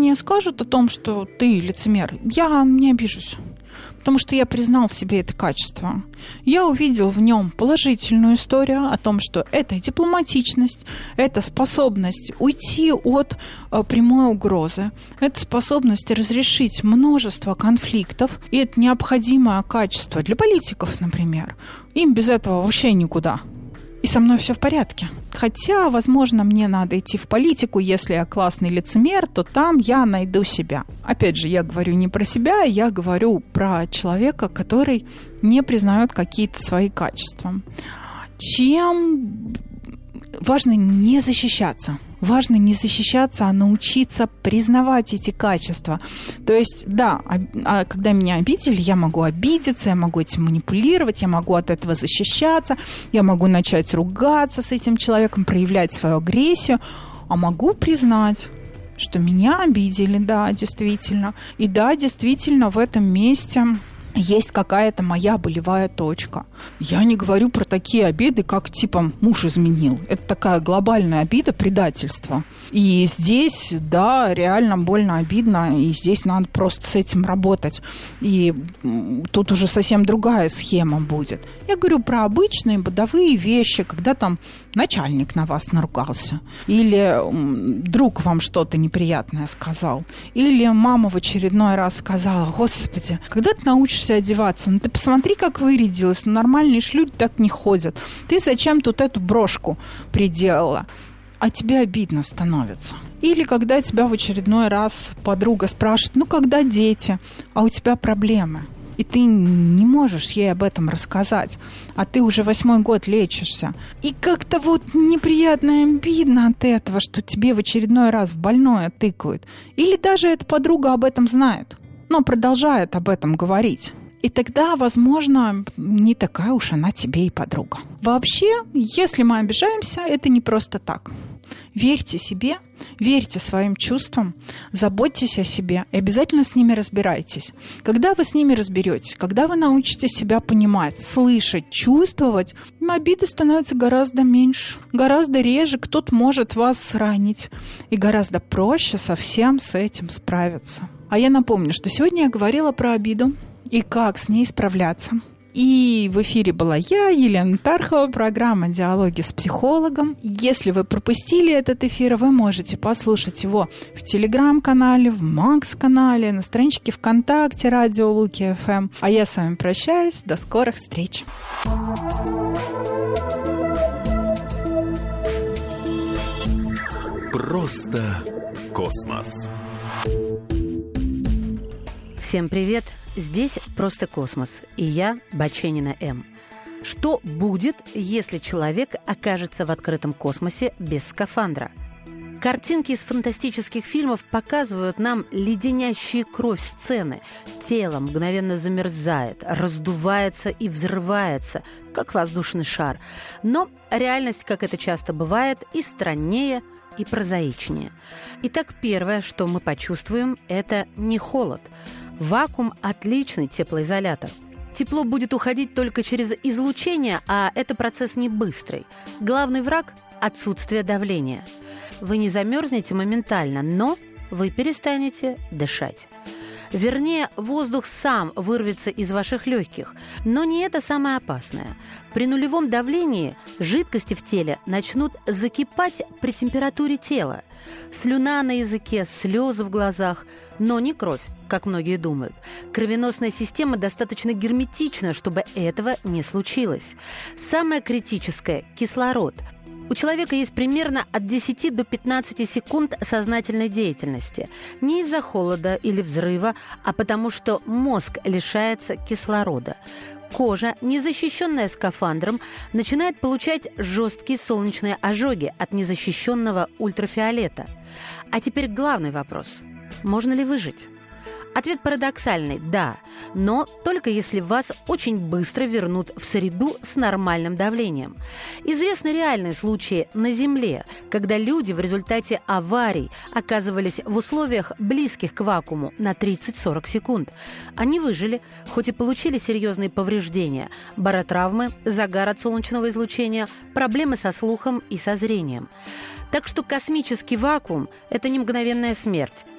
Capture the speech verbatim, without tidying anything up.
мне скажут о том, что ты лицемер, я не обижусь. Потому что я признал в себе это качество. Я увидел в нем положительную историю о том, что это дипломатичность, это способность уйти от э, прямой угрозы, это способность разрешить множество конфликтов, и это необходимое качество для политиков, например. Им без этого вообще никуда. И со мной все в порядке. Хотя, возможно, мне надо идти в политику, если я классный лицемер, то там я найду себя. Опять же, я говорю не про себя, я говорю про человека, который не признает какие-то свои качества. Чем важно не защищаться. Важно не защищаться, а научиться признавать эти качества. То есть, да, а когда меня обидели, я могу обидеться, я могу этим манипулировать, я могу от этого защищаться, я могу начать ругаться с этим человеком, проявлять свою агрессию, а могу признать, что меня обидели, да, действительно. И да, действительно, в этом месте есть какая-то моя болевая точка. Я не говорю про такие обиды, как типа муж изменил. Это такая глобальная обида, предательство. И здесь, да, реально больно, обидно, и здесь надо просто с этим работать. И тут уже совсем другая схема будет. Я говорю про обычные бытовые вещи, когда там начальник на вас наругался, или друг вам что-то неприятное сказал, или мама в очередной раз сказала: «Господи, когда ты научишься одеваться? Ну ты посмотри, как вырядилась, ну нормальные ж люди так не ходят. Ты зачем тут эту брошку приделала?» А тебе обидно становится. Или когда тебя в очередной раз подруга спрашивает: «Ну когда дети?» А у тебя проблемы. И ты не можешь ей об этом рассказать, а ты уже восьмой год лечишься. И как-то вот неприятно и обидно от этого, что тебе в очередной раз в больное тыкают. Или даже эта подруга об этом знает, но продолжает об этом говорить. И тогда, возможно, не такая уж она тебе и подруга. Вообще, если мы обижаемся, это не просто так. Верьте себе, верьте своим чувствам, заботьтесь о себе и обязательно с ними разбирайтесь. Когда вы с ними разберетесь, когда вы научитесь себя понимать, слышать, чувствовать, обиды становятся гораздо меньше, гораздо реже кто-то может вас ранить, и гораздо проще совсем с этим справиться. А я напомню, что сегодня я говорила про обиду и как с ней справляться. И в эфире была я, Елена Тархова, программа «Диалоги с психологом». Если вы пропустили этот эфир, вы можете послушать его в Телеграм-канале, в Макс-канале, на страничке ВКонтакте «Радио Луки эф эм». А я с вами прощаюсь. До скорых встреч. Просто космос. Всем привет! Здесь «Просто космос» и я, Баченина М. Что будет, если человек окажется в открытом космосе без скафандра? Картинки из фантастических фильмов показывают нам леденящие кровь сцены. Тело мгновенно замерзает, раздувается и взрывается, как воздушный шар. Но реальность, как это часто бывает, и страннее, и прозаичнее. Итак, первое, что мы почувствуем, это не холод. Вакуум – отличный теплоизолятор. Тепло будет уходить только через излучение, а это процесс не быстрый. Главный враг – отсутствие давления. Вы не замерзнете моментально, но вы перестанете дышать. Вернее, воздух сам вырвется из ваших легких. Но не это самое опасное. При нулевом давлении жидкости в теле начнут закипать при температуре тела. Слюна на языке, слезы в глазах, но не кровь, как многие думают. Кровеносная система достаточно герметична, чтобы этого не случилось. Самое критическое – кислород. У человека есть примерно от десяти до пятнадцати секунд сознательной деятельности. Не из-за холода или взрыва, а потому что мозг лишается кислорода. Кожа, не защищенная скафандром, начинает получать жесткие солнечные ожоги от незащищенного ультрафиолета. А теперь главный вопрос. Можно ли выжить? Ответ парадоксальный – да, но только если вас очень быстро вернут в среду с нормальным давлением. Известны реальные случаи на Земле, когда люди в результате аварий оказывались в условиях, близких к вакууму, на тридцать-сорок секунд. Они выжили, хоть и получили серьезные повреждения – баротравмы, загар от солнечного излучения, проблемы со слухом и со зрением. Так что космический вакуум – это не мгновенная смерть.